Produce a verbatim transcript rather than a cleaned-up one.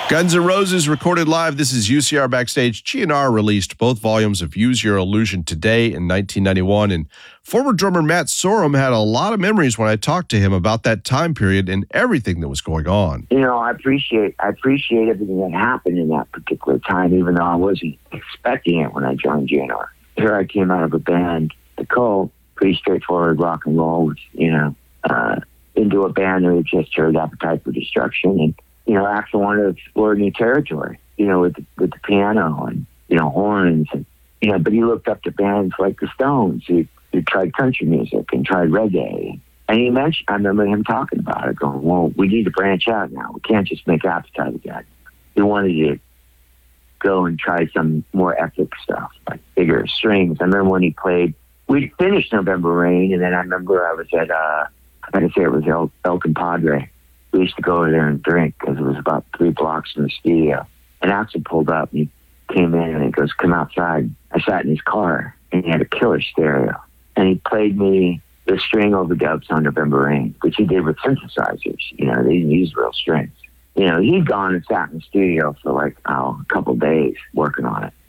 Guns N' Roses recorded live. This is U C R Backstage. G N R released both volumes of Use Your Illusion today in nineteen ninety-one, and former drummer Matt Sorum had a lot of memories when I talked to him about that time period and everything that was going on. You know, I appreciate I appreciate everything that happened in that particular time, even though I wasn't expecting it when I joined G N R. Here I came out of a band, The Cult, pretty straightforward rock and roll, you know, uh, into a band that had just heard Appetite for Destruction, and you know, Axl wanted to explore new territory, you know, with the, with the piano and, you know, horns. And, you know, but he looked up to bands like the Stones who, who tried country music and tried reggae. And he mentioned, I remember him talking about it, going, well, we need to branch out now. We can't just make Appetite again. He wanted to go and try some more epic stuff, like bigger strings. I remember when he played, we finished November Rain, and then I remember I was at, uh, I gotta say it was El, El Compadre. We used to go over there and drink because it was about three blocks from the studio. And Axl pulled up and he came in and he goes, come outside. I sat in his car and he had a killer stereo. And he played me the string overdubs on November Rain, which he did with synthesizers. You know, they didn't use real strings. You know, he'd gone and sat in the studio for like, oh, a couple of days working on it.